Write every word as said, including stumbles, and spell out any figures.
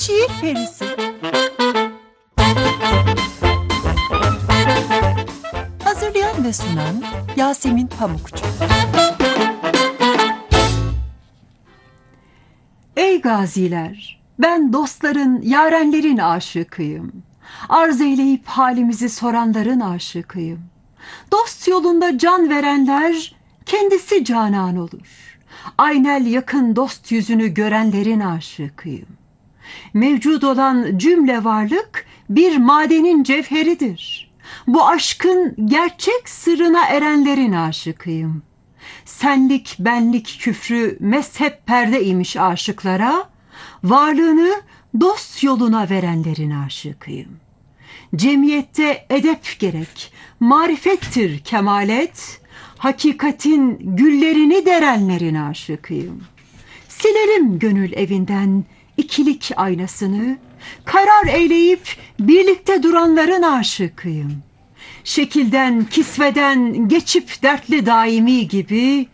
Şiir Perisi. Hazırlayan ve sunan Yasemin Pamukçu. Ey gaziler, ben dostların, yarenlerin aşıkıyım. Arz eyleyip halimizi soranların aşıkıyım. Dost yolunda can verenler, kendisi canan olur. Aynel yakın dost yüzünü görenlerin aşıkıyım. Mevcud olan cümle varlık bir madenin cevheridir. Bu aşkın gerçek sırrına erenlerin aşıkıyım. Senlik benlik küfrü mezhep perde imiş aşıklara, varlığını dost yoluna verenlerin aşıkıyım. Cemiyette edep gerek, marifettir kemalet, hakikatin güllerini derenlerin aşıkıyım. Silerim gönül evinden ikilik aynasını, karar eyleyip birlikte duranların aşıkıyım. Şekilden, kisveden geçip dertli daimi gibi,